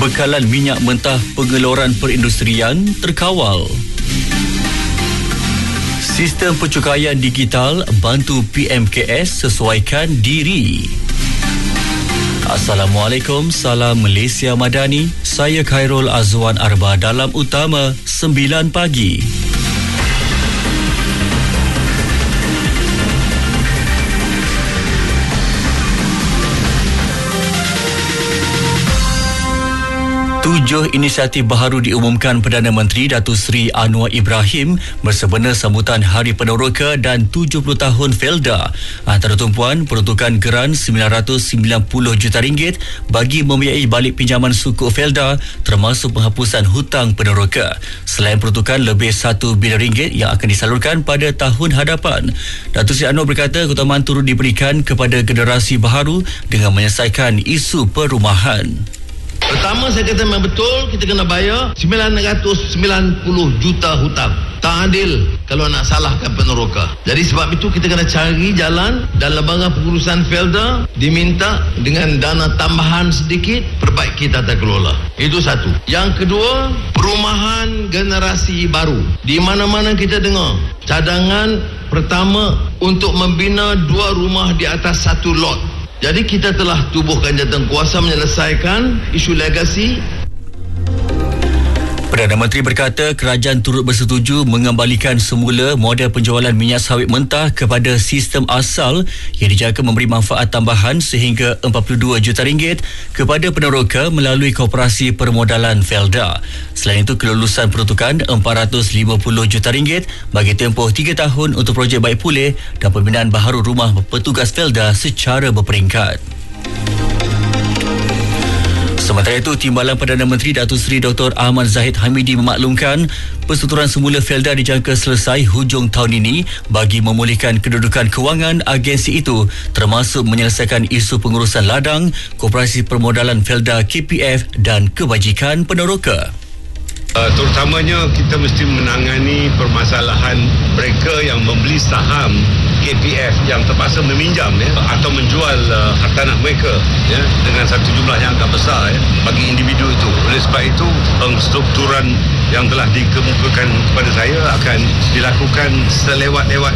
Pembekalan minyak mentah pengeluaran perindustrian terkawal. Sistem pencukaian digital bantu PMKS sesuaikan diri. Assalamualaikum, salam Malaysia Madani. Saya Khairul Azwan Arba dalam Utama 9 pagi. Tujuh inisiatif baharu diumumkan Perdana Menteri Datuk Seri Anwar Ibrahim bersempena sambutan Hari Peneroka dan 70 tahun Felda. Antara tumpuan peruntukan geran RM990 juta bagi membiayai balik pinjaman sukuk Felda termasuk penghapusan hutang peneroka. Selain peruntukan lebih RM1 bilion yang akan disalurkan pada tahun hadapan. Datuk Seri Anwar berkata keutamaan turut diberikan kepada generasi baharu dengan menyelesaikan isu perumahan. Pertama, saya kata memang betul kita kena bayar 990 juta hutang. Tak adil kalau nak salahkan peneroka. Jadi sebab itu kita kena cari jalan dan lembaga pengurusan Felda diminta dengan dana tambahan sedikit perbaiki tata kelola. Itu satu. Yang kedua, perumahan generasi baru. Di mana-mana kita dengar cadangan pertama untuk membina 2 rumah di atas 1 lot. Jadi kita telah tubuhkan jawatankuasa menyelesaikan isu legasi. Perdana Menteri berkata kerajaan turut bersetuju mengembalikan semula model penjualan minyak sawit mentah kepada sistem asal yang dijangka memberi manfaat tambahan sehingga RM42 juta kepada peneroka melalui Koperasi Permodalan Felda. Selain itu, kelulusan peruntukan RM450 juta bagi tempoh 3 tahun untuk projek baik pulih dan pembinaan baharu rumah petugas Felda secara berperingkat. Sementara itu, Timbalan Perdana Menteri Datuk Seri Dr. Ahmad Zahid Hamidi memaklumkan persetujuan semula Felda dijangka selesai hujung tahun ini bagi memulihkan kedudukan kewangan agensi itu termasuk menyelesaikan isu pengurusan ladang, Koperasi Permodalan Felda KPF dan kebajikan peneroka. Terutamanya kita mesti menangani permasalahan mereka yang membeli saham KPF yang terpaksa meminjam atau menjual hartanah mereka dengan satu jumlah yang agak besar bagi individu itu. Oleh sebab itu, pengstrukturan yang telah dikemukakan kepada saya akan dilakukan selewat-lewat